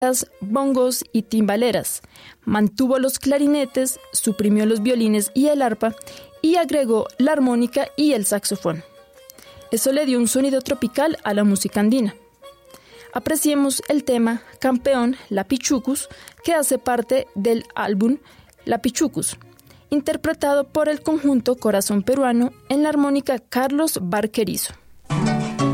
bongos y timbaleras, mantuvo los clarinetes, suprimió los violines y el arpa y agregó la armónica y el saxofón. Eso le dio un sonido tropical a la música andina. Apreciemos el tema Campeón La Pichucus, que hace parte del álbum La Pichucus, interpretado por el conjunto Corazón Peruano en la armónica Carlos Barquerizo.